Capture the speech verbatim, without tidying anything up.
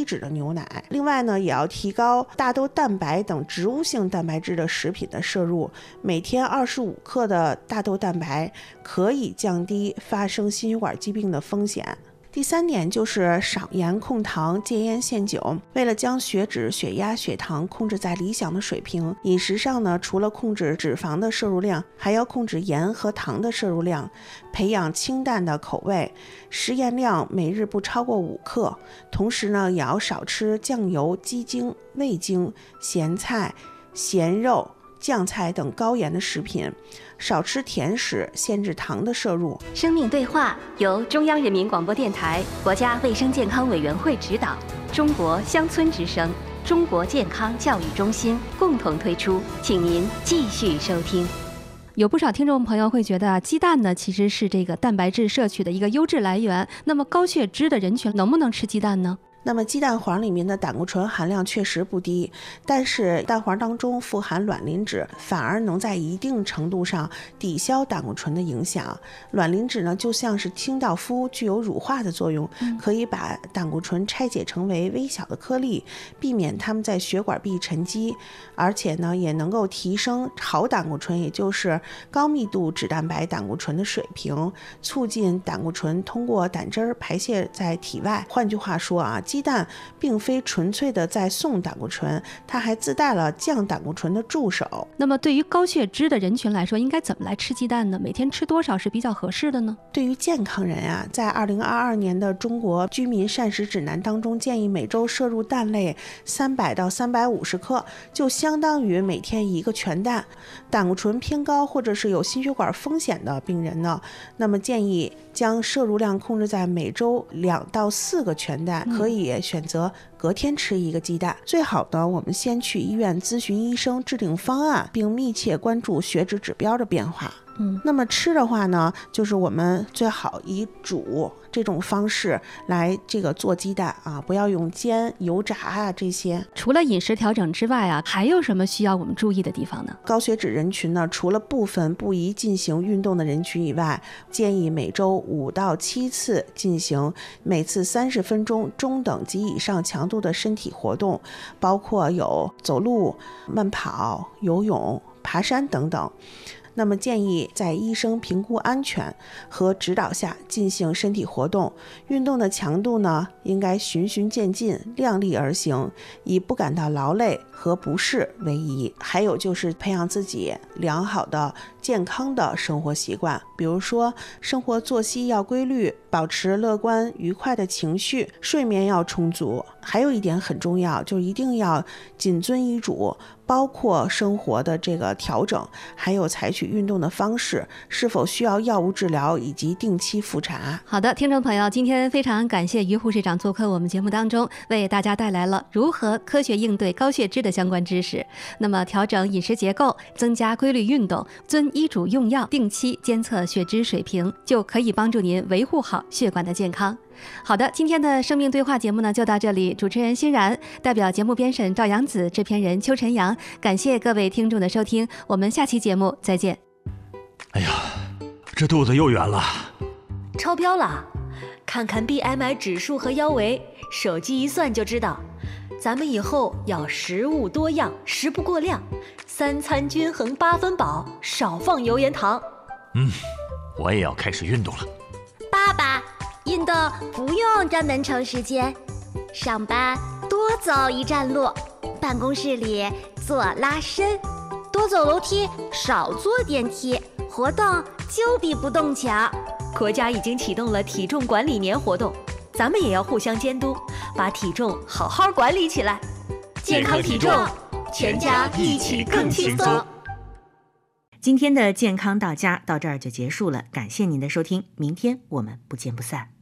低脂的牛奶。另外呢，也要提高大豆蛋白等植物性蛋白质的食品的摄入，每天二十五克的大豆蛋白可以降低发生心血管疾病的风险。第三点就是少盐控糖，戒烟限酒。为了将血脂、血压、血糖控制在理想的水平，饮食上呢，除了控制脂肪的摄入量，还要控制盐和糖的摄入量，培养清淡的口味，食盐量每日不超过五克。同时呢，也要少吃酱油、鸡精、味精、咸菜、咸肉、酱菜等高盐的食品，少吃甜食，限制糖的摄入。 生命对话由中央人民广播电台、国家卫生健康委员会指导，中国乡村之声、中国健康教育中心共同推出，请您继续收听。 有不少听众朋友会觉得啊，鸡蛋呢其实是这个蛋白质摄取的一个优质来源。那么高血脂的人群能不能吃鸡蛋呢？ 那么鸡蛋黄里面的胆固醇含量确实不低，但是蛋黄当中富含卵磷脂，反而能在一定程度上抵消胆固醇的影响。卵磷脂呢就像是清道夫，具有乳化的作用，可以把胆固醇拆解成为微小的颗粒，避免它们在血管壁沉积，而且呢也能够提升好胆固醇，也就是高密度脂蛋白胆固醇的水平，促进胆固醇通过胆汁儿排泄在体外。换句话说啊，鸡蛋并非纯粹的在送胆固醇，它还自带了降胆固醇的助手。 那么对于高血脂的人群来说，应该怎么来吃鸡蛋呢？每天吃多少是比较合适的呢？ 对于健康人啊，在二零二二年的中国居民膳食指南当中，建议每周摄入蛋类三百到三百五十克，就相当于每天一个全蛋。胆固醇偏高或者是有心血管风险的病人呢，那么建议将摄入量控制在每周两到四个全蛋，可以选择隔天吃一个鸡蛋。最好呢，我们先去医院咨询医生制定方案，并密切关注血脂指标的变化。嗯，那么吃的话呢，就是我们最好以煮这种方式来这个做鸡蛋啊，不要用煎、油炸啊这些。 除了饮食调整之外啊，还有什么需要我们注意的地方呢？ 高血脂人群呢，除了部分不宜进行运动的人群以外，建议每周五到七次进行每次三十分钟中等及以上强度的身体活动，包括有走路、慢跑、游泳、爬山等等。那么建议在医生评估安全和指导下进行身体活动，运动的强度呢应该循序渐进，量力而行，以不感到劳累和不适为宜。还有就是培养自己良好的健康的生活习惯，比如说生活作息要规律，保持乐观愉快的情绪，睡眠要充足。还有一点很重要，就是一定要谨遵医嘱，包括生活的这个调整，还有采取运动的方式，是否需要药物治疗，以及定期复查。 好的，听众朋友，今天非常感谢于护士长做客我们节目当中，为大家带来了如何科学应对高血脂的相关知识。那么调整饮食结构，增加规律运动，遵医嘱用药，定期监测血脂水平，就可以帮助您维护好血管的健康。好的，今天的生命对话节目呢就到这里，主持人欣然，代表节目编审赵阳子，制片人邱晨阳，感谢各位听众的收听，我们下期节目再见。 哎呀，这肚子又圆了， 超标了，看看 B M I 指数和腰围，手机一算就知道。咱们以后要食物多样，食不过量，三餐均衡八分饱，少放油盐糖。 嗯，我也要开始运动了。 爸爸，运动不用专门抽时间，上班多走一站路，办公室里做拉伸，多走楼梯，少坐电梯，活动就比不动强。 国家已经启动了体重管理年活动，咱们也要互相监督，把体重好好管理起来。 健康体重， 全家一起更轻松。 今天的健康到家到这儿就结束了，感谢您的收听，明天我们不见不散。